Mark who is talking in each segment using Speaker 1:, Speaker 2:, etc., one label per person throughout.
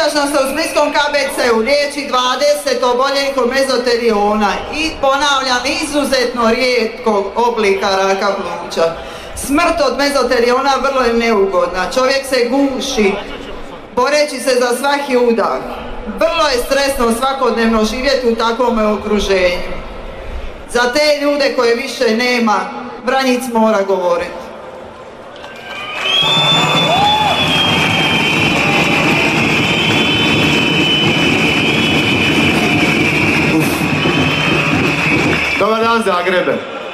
Speaker 1: Trenutačno se u splitskom KBC-u liječi 20 oboljelih od mezotelioma i ponavljam izuzetno rijetkog oblika raka pluća. Smrt od mezotelioma vrlo je neugodna, čovjek se guši boreći se za svaki udah. Vrlo je stresno svakodnevno živjeti u takvom okruženju. Za te ljude koje više nema, Vranjic mora govoriti.
Speaker 2: Dobar dan, Zagrebe.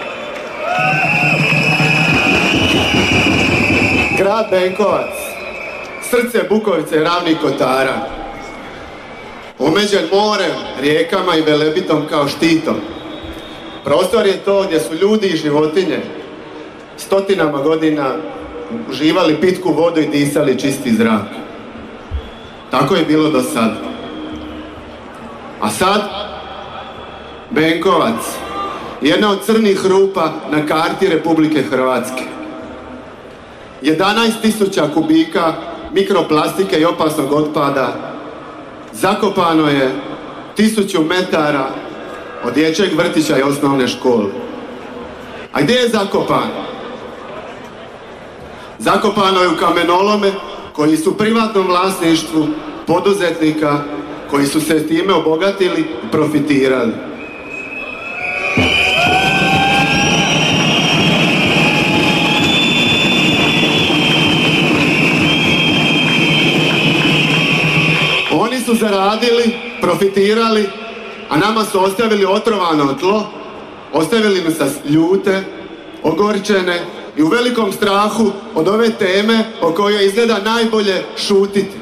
Speaker 2: Grad Benkovac, srce Bukovice i Ravnih Kotara. Omeđen morem, rijekama i Velebitom kao štitom. Prostor je to gdje su ljudi i životinje stotinama godina uživali pitku vodu i disali čisti zrak. Tako je bilo do sad. A sad, Benkovac, jedna od crnih rupa na karti Republike Hrvatske. 11.000 kubika mikroplastike i opasnog otpada zakopano je 1000 metara od dječjeg vrtića i osnovne škole. A gdje je zakopano? Zakopano je u kamenolome koji su u privatnom vlasništvu poduzetnika koji su se time obogatili i profitirali. Oni su zaradili, profitirali, a nama su ostavili otrovano tlo, ostavili nas ljute, ogorčene i u velikom strahu od ove teme o kojoj izgleda najbolje šutiti.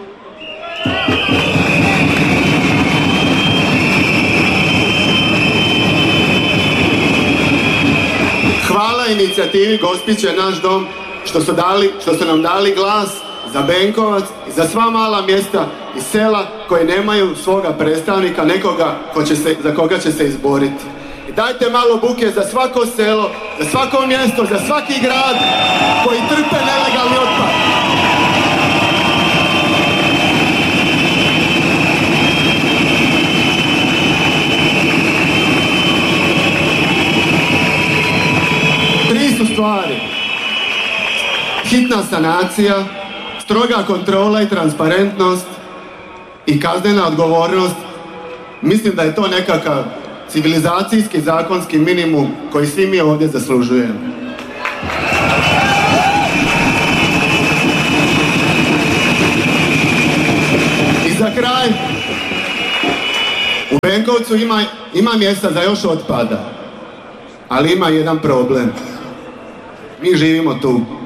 Speaker 2: Hvala inicijativi Gospiće naš dom što su nam dali glas za Benkovac i za sva mala mjesta i sela koji nemaju svoga predstavnika, nekoga za koga će se izboriti. I dajte malo buke za svako selo, za svako mjesto, za svaki grad koji trpe nelegalni otpad. Tri su stvari. Hitna sanacija, stroga kontrola i transparentnost i kaznena odgovornost. Mislim da je to nekakav civilizacijski zakonski minimum koji svi mi ovdje zaslužujemo. I za kraj, u Benkovcu ima mjesta za još otpada, ali ima jedan problem. Mi živimo tu.